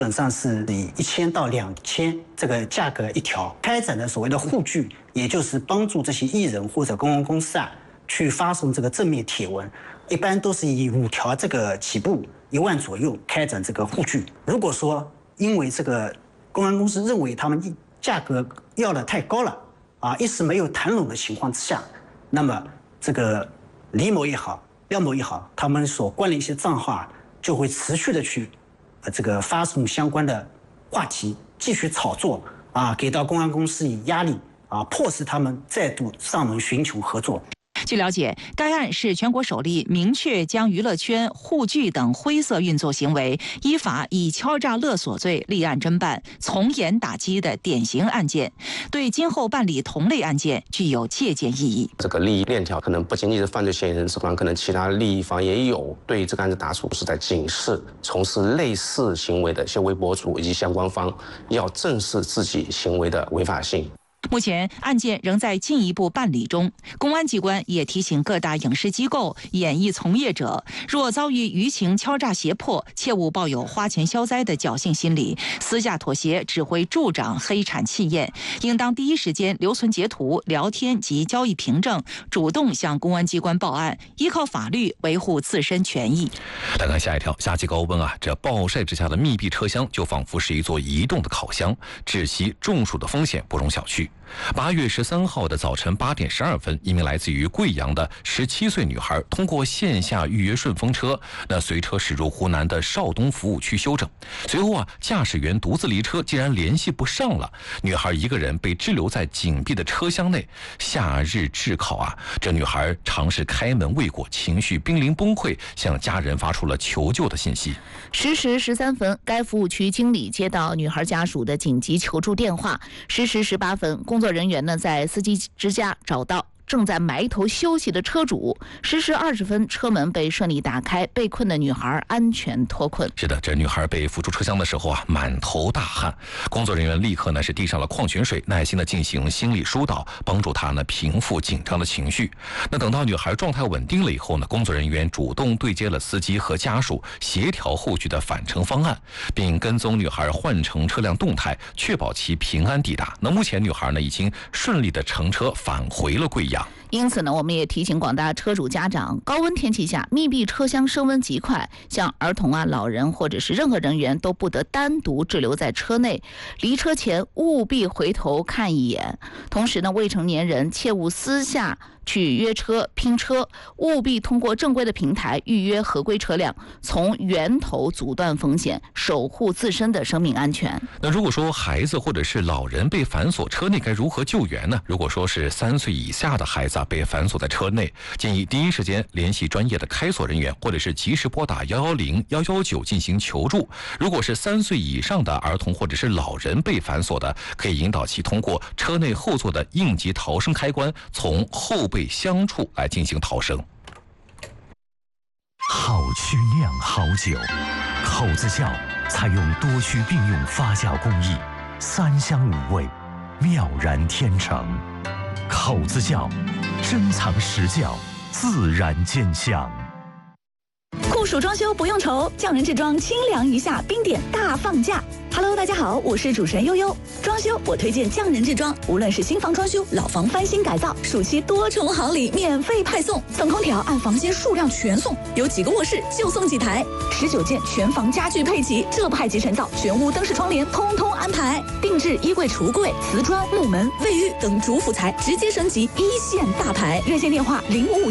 本上是以1000到2000这个价格一条开展的所谓的互聚，也就是帮助这些艺人或者公关公司去发送这个正面帖文，一般都是以5条这个起步，1万左右开展这个互聚。如果说因为这个公关公司认为他们价格要的太高了一时没有谈拢的情况之下，那么这个李某也好，廖某也好，他们所关的一些账号就会持续的去这个发送相关的话题，继续炒作给到公关公司以压力迫使他们再度上门寻求合作。 据了解，该案是全国首例明确将娱乐圈互聚等灰色运作行为依法以敲诈勒索罪立案侦办、从严打击的典型案件，对今后办理同类案件具有借鉴意义。 这个利益链条可能不仅仅是犯罪嫌疑人这方，可能其他利益方也有。对这个案子打出是在警示从事类似行为的一些微博主以及相关方要正视自己行为的违法性。 目前案件仍在进一步办理中，公安机关也提醒各大影视机构、演艺从业者，若遭遇舆情敲诈胁迫，切勿抱有花钱消灾的侥幸心理，私下妥协只会助长黑产气焰，应当第一时间留存截图、聊天及交易凭证，主动向公安机关报案，依靠法律维护自身权益。 来看下一条，下期高温这暴晒之下的密闭车厢就仿佛是一座移动的烤箱，窒息中暑的风险不容小觑。8月13号的早晨8点12分，一名来自于贵阳的17岁女孩通过线下预约顺风车，随车驶入湖南的邵东服务区休整。随后驾驶员独自离车，竟然联系不上了。女孩一个人被滞留在紧闭的车厢内。夏日炙烤这女孩尝试开门未果，情绪濒临崩溃，向家人发出了求救的信息。 10时13分，该服务区经理接到女孩家属的紧急求助电话。10时18分，工作人员在司机之家找到正在埋头休息的车主。10时20分，车门被顺利打开，被困的女孩安全脱困。 是的，这女孩被扶出车厢的时候满头大汗，工作人员立刻是递上了矿泉水，耐心的进行心理疏导，帮助她平复紧张的情绪。等到女孩状态稳定了以后工作人员主动对接了司机和家属，协调后续的返程方案，并跟踪女孩换乘车辆动态，确保其平安抵达。目前女孩已经顺利的乘车返回了贵阳。 因此我们也提醒广大车主家长，高温天气下密闭车厢升温极快，像儿童老人或者是任何人员都不得单独滞留在车内，离车前务必回头看一眼。同时未成年人切勿私下去约车拼车，务必通过正规的平台预约合规车辆，从源头阻断风险，守护自身的生命安全。 如果说孩子或者是老人被反锁车内，该如何救援呢？如果说是3岁以下的孩子被反锁在车内，建议第一时间联系专业的开锁人员，或者是及时拨打110、119进行求助。如果是3岁以上的儿童或者是老人被反锁的，可以引导其通过车内后座的应急逃生开关，从后备箱处来进行逃生。 好曲酿好酒，口子窖采用多区并用发酵工艺，3香5味，妙然天成。口子窖，珍藏实窖，自然见香。 酷暑装修不用愁，匠人制装清凉一下，冰点大放价。Hello， 大家好，我是主持人悠悠。装修我推荐匠人制装，无论是新房装修、老房翻新改造，暑期多重好礼免费派送，送空调按房间数量全送，有几个卧室就送几台，19件全房家具配齐，这派集成灶、全屋灯饰窗帘通通安排，定制衣柜、橱柜、瓷砖、木门、卫浴等主辅材，直接升级一线大牌。热线电话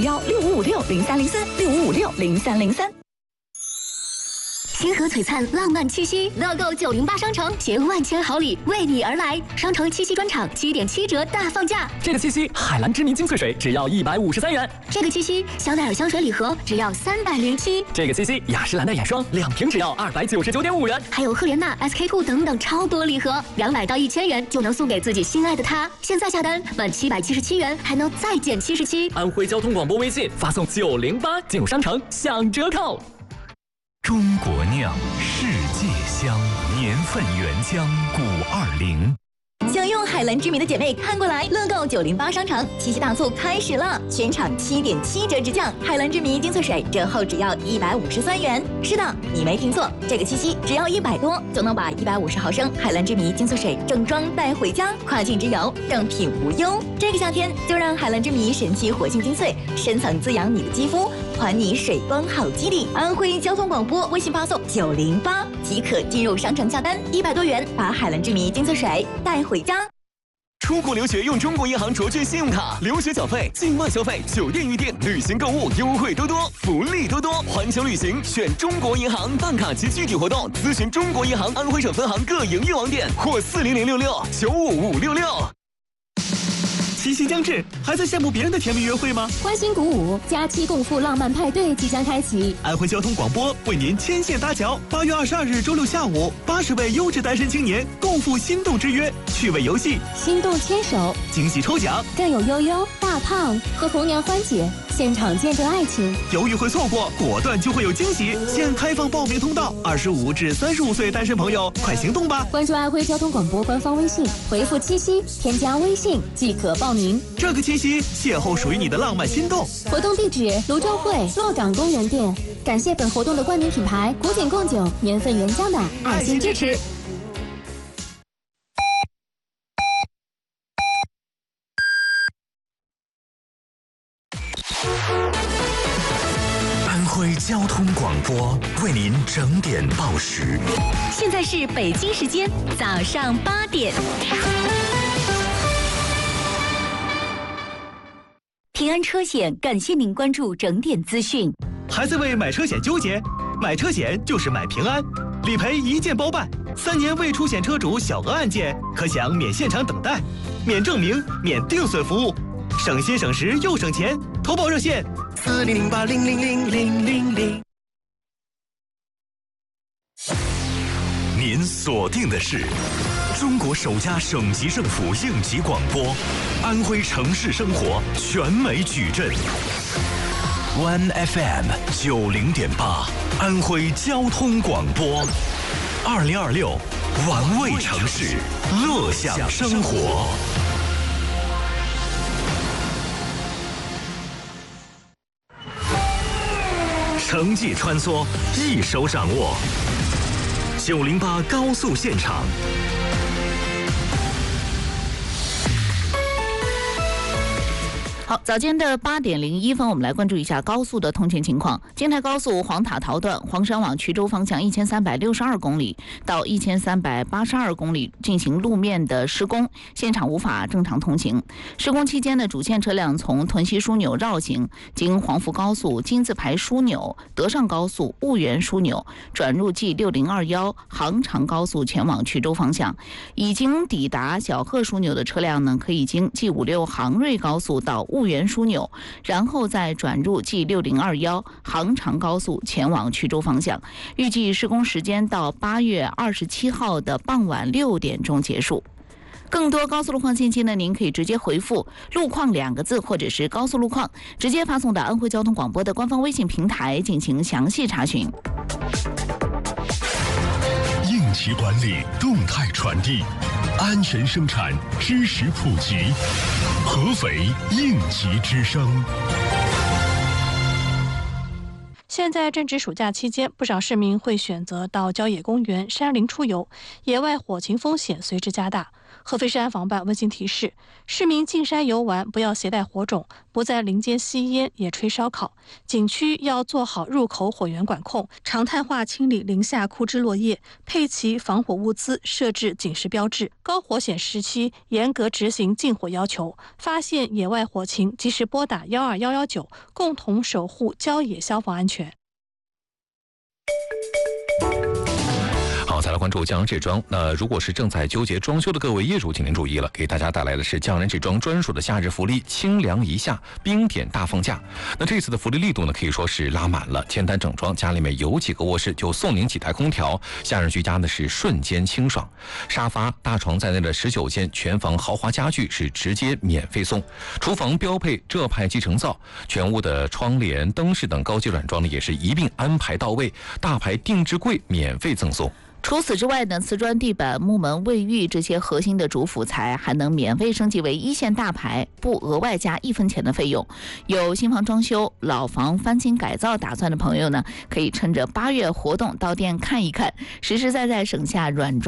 05516556030365560303。 星河璀璨，浪漫七夕，乐购908商城携万千好礼为你而来。商城七夕专场7.7折大放价。 这个七夕，海蓝之谜精粹水只要153元。 这个七夕，香奈儿香水礼盒只要307。 这个七夕，雅诗兰黛眼霜2瓶只要299.5元。 还有赫莲娜、SK-2等等超多礼盒，200到1000元就能送给自己心爱的他。现在下单满777元还能再减77。 安徽交通广播微信发送908进入商城享折扣。 中国酿，世界香，年份原浆，520。 想用海蓝之谜的姐妹看过来，乐购908商城七夕大促开始了，全场7.7折直降，海蓝之谜精粹水折后只要153元。是的，你没听错，这个七夕只要100多就能把150毫升海蓝之谜精粹水正装带回家，跨境之游正品无忧。这个夏天就让海蓝之谜神奇活性精粹深层滋养你的肌肤，还你水光好肌理。安徽交通广播微信发送908即可进入商城下单，100多元把海蓝之谜精粹水带回家。 出国留学用中国银行卓券信用卡，留学缴费、境外消费、酒店预订、旅行购物优惠多多，福利多多。环球旅行选中国银行，办卡及具体活动咨询中国银行安徽省分行各营业网点或40066955566。七夕将至，还在羡慕别人的甜蜜约会吗？ 欢欣鼓舞，假期共赴浪漫派对即将开启。 安徽交通广播为您牵线搭桥，8月22日周六下午，80位优质单身青年共赴心动之约，趣味游戏、 心动牵手、 惊喜抽奖， 更有悠悠、大胖和红娘欢姐现场见证爱情。 犹豫会错过，果断就会有惊喜。现开放报名通道，25至35岁单身朋友快行动吧！ 关注安徽交通广播官方微信，回复七夕添加微信即可报名。 这个七夕邂逅属于你的浪漫心动。 活动地址：泸州会洛港公园店。感谢本活动的冠名品牌古井贡酒年份原浆的爱心支持。 安徽交通广播为您整点报时。 现在是北京时间早上8点。平安车险感谢您关注整点资讯。 还在为买车险纠结？买车险就是买平安，理赔一键包办，3年未出险车主小额案件可享免现场等待、免证明、免定损服务，省心省时又省钱。投保热线4008000000。 您锁定的是中国首家省级政府应急广播，安徽城市生活全美矩阵。One FM 90.8，安徽交通广播，2026，玩味城市，乐享生活。城际穿梭，一手掌握。908高速现场。 好，早间的8点01分，我们来关注一下高速的通勤情况。京台高速黄塔桃段黄山往衢州方向1362公里到1382公里进行路面的施工，现场无法正常通行。施工期间的主线车辆从屯溪枢纽绕行，经黄福高速金字牌枢纽、德上高速婺源枢纽转入 G6021杭长高速前往衢州方向。已经抵达小鹤枢纽的车辆呢，可以经 G56杭瑞高速到婺源枢纽，然后再转入 G6021杭长高速前往衢州方向。预计施工时间到8月27号的傍晚6点钟结束。更多高速路况信息呢，您可以直接回复“路况”2个字，或者是高速路况，直接发送到安徽交通广播的官方微信平台进行详细查询。 应急管理，动态传递，安全生产，知识普及，合肥应急之声。 现在正值暑假期间，不少市民会选择到郊野公园、山林出游，野外火情风险随之加大。合肥市安防办温馨提示，市民进山游玩不要携带火种，不在林间吸烟也吹烧烤。景区要做好入口火源管控，常态化清理林下枯枝落叶，配齐防火物资，设置警示标志。高火险时期严格执行禁火要求，发现野外火情及时拨打12119，共同守护郊野消防安全。 好，再来关注匠人制装。那如果是正在纠结装修的各位业主，请您注意了，给大家带来的是匠人制装专属的夏日福利——清凉一夏冰点大放价。那这次的福利力度呢，可以说是拉满了。签单整装，家里面有几个卧室就送您几台空调，夏日居家呢是瞬间清爽。沙发、大床在内的19件全房豪华家具是直接免费送。厨房标配浙派集成灶，全屋的窗帘、灯饰等高级软装呢也是一并安排到位。大牌定制柜免费赠送。 除此之外呢，瓷砖地板、木门、卫浴这些核心的主辅材还能免费升级为一线大牌，不额外加1分钱的费用。有新房装修、老房翻新改造打算的朋友呢，可以趁着8月活动到店看一看，实实在在省下软装